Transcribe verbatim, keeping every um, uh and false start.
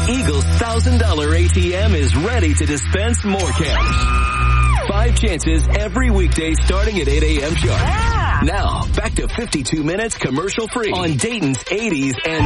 Eagle's one thousand dollars A T M is ready to dispense more cash. Five chances every weekday starting at eight a.m. sharp. Yeah. Now, back to fifty-two minutes commercial free on Dayton's eighties and